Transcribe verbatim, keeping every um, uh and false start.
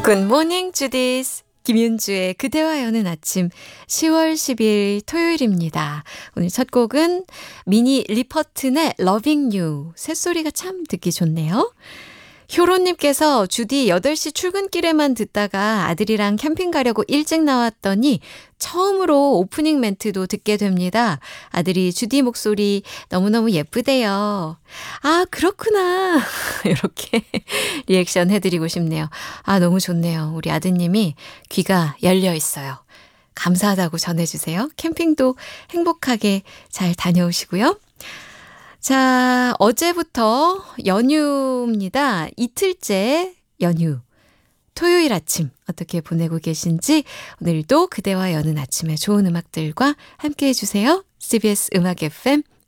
굿모닝 주디스. 김윤주의 그대와 여는 아침 시월 십일 토요일입니다. 오늘 첫 곡은 미니 리퍼튼의 Loving You. 새소리가 참 듣기 좋네요. 효로님께서 주디 여덟 시 출근길에만 듣다가 아들이랑 캠핑 가려고 일찍 나왔더니 처음으로 오프닝 멘트도 듣게 됩니다. 아들이 주디 목소리 너무너무 예쁘대요. 아, 그렇구나. 이렇게 리액션 해드리고 싶네요. 아, 너무 좋네요. 우리 아드님이 귀가 열려 있어요. 감사하다고 전해주세요. 캠핑도 행복하게 잘 다녀오시고요. 자, 어제부터 연휴입니다. 이틀째 연휴. 토요일 아침 어떻게 보내고 계신지 오늘도 그대와 여는 아침에 좋은 음악들과 함께 해주세요. 씨비에스 음악 에프엠